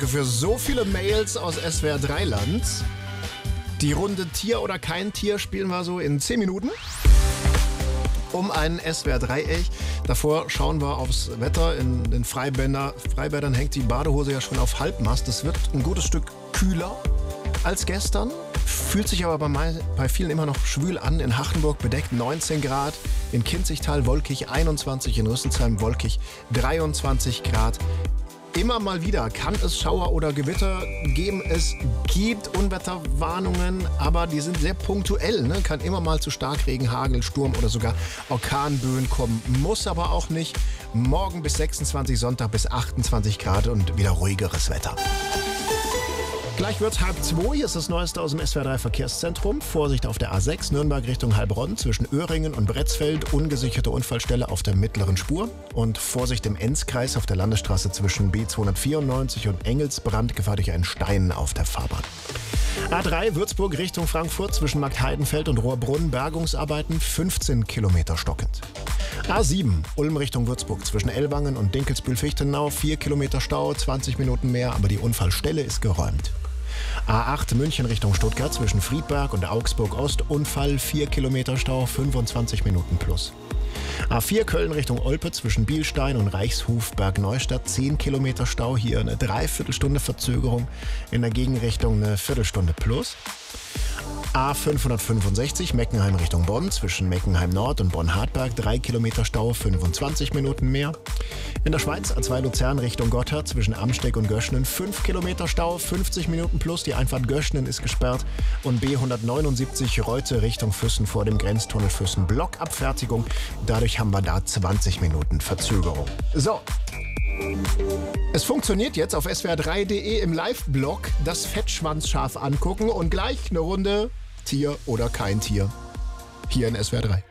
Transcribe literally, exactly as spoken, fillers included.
Für so viele Mails aus S W R drei Land. Die Runde Tier oder kein Tier spielen wir so in zehn Minuten. Um ein S W R Dreieck. Davor schauen wir aufs Wetter. In den Freibäder, Freibädern hängt die Badehose ja schon auf Halbmast. Es wird ein gutes Stück kühler als gestern. Fühlt sich aber bei, bei vielen immer noch schwül an. In Hachenburg bedeckt neunzehn Grad. In Kinzigtal wolkig einundzwanzig. In Rüsselsheim wolkig dreiundzwanzig Grad. Immer mal wieder kann es Schauer oder Gewitter geben. Es gibt Unwetterwarnungen, aber die sind sehr punktuell. Ne? Kann immer mal zu Starkregen, Hagel, Sturm oder sogar Orkanböen kommen. Muss aber auch nicht. Morgen bis sechsundzwanzig, Sonntag bis achtundzwanzig Grad und wieder ruhigeres Wetter. Gleich wird's halb zwei. Hier ist das Neueste aus dem S W R drei Verkehrszentrum. Vorsicht auf der A sechs, Nürnberg Richtung Heilbronn. Zwischen Öhringen und Bretzfeld ungesicherte Unfallstelle auf der mittleren Spur. Und Vorsicht im Enzkreis auf der Landesstraße zwischen B zweihundertvierundneunzig und Engelsbrand. Gefahr durch einen Stein auf der Fahrbahn. A drei Würzburg Richtung Frankfurt zwischen Marktheidenfeld und Rohrbrunn. Bergungsarbeiten fünfzehn Kilometer stockend. A sieben Ulm Richtung Würzburg zwischen Ellwangen und Dinkelsbühl-Fichtenau. vier Kilometer Stau, zwanzig Minuten mehr, aber die Unfallstelle ist geräumt. A acht München Richtung Stuttgart zwischen Friedberg und Augsburg Ost. Unfall, vier Kilometer Stau, fünfundzwanzig Minuten plus. A vier Köln Richtung Olpe zwischen Bielstein und Reichshuf Bergneustadt. zehn Kilometer Stau, hier eine Dreiviertelstunde Verzögerung. In der Gegenrichtung eine Viertelstunde plus. A fünfhundertfünfundsechzig Meckenheim Richtung Bonn zwischen Meckenheim Nord und Bonn-Hartberg. drei Kilometer Stau, fünfundzwanzig Minuten mehr. In der Schweiz A zwei Luzern Richtung Gotthard zwischen Amsteg und Göschnen. fünf Kilometer Stau, fünfzig Minuten plus. Die Einfahrt Göschnen ist gesperrt. Und B hundertneunundsiebzig Reute Richtung Füssen vor dem Grenztunnel Füssen. Blockabfertigung. Dadurch haben wir da zwanzig Minuten Verzögerung. So. Es funktioniert jetzt auf S W R drei Punkt de im Live-Blog das Fettschwanzschaf angucken und gleich eine Runde Tier oder kein Tier hier in S W R drei.